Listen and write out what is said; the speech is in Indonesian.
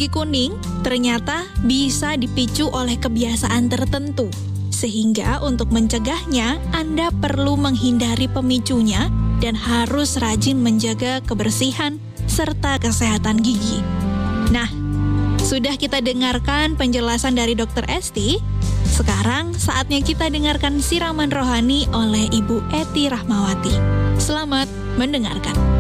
Gigi kuning ternyata bisa dipicu oleh kebiasaan tertentu. Sehingga untuk mencegahnya, Anda perlu menghindari pemicunya dan harus rajin menjaga kebersihan serta kesehatan gigi. Nah, sudah kita dengarkan penjelasan dari Dr. Esti. Sekarang saatnya kita dengarkan siraman rohani oleh Ibu Eti Rahmawati. Selamat mendengarkan.